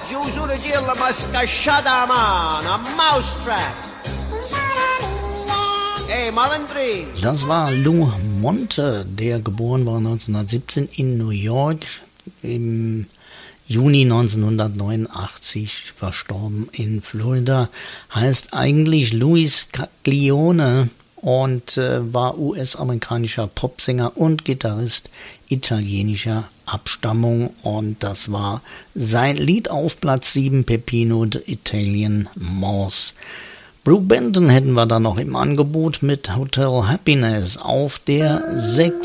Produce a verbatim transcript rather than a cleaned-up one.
Giusura Gilla ma scasciata a mano, a mousetrap. Hey, Malandri. Das war Lou Monte, der geboren war neunzehnhundertsiebzehn in New York, im Juni neunzehnhundertneunundachtzig verstorben in Florida, heißt eigentlich Louis Caglione und äh, war U S-amerikanischer Popsänger und Gitarrist italienischer Abstammung, und das war sein Lied auf Platz sieben, Peppino the Italian Mouse. Brook Benton hätten wir da noch im Angebot mit Hotel Happiness auf der sechs.